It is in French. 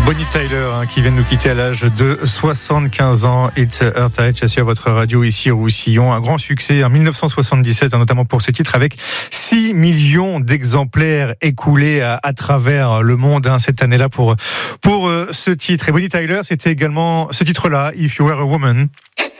Bonnie Tyler qui vient de nous quitter à l'âge de 75 ans. It's Her Touch sur votre radio ici au Roussillon. Un grand succès en 1977, notamment pour ce titre, avec 6 millions d'exemplaires écoulés à travers le monde cette année-là pour ce titre. Et Bonnie Tyler, c'était également ce titre-là, If You Were a Woman.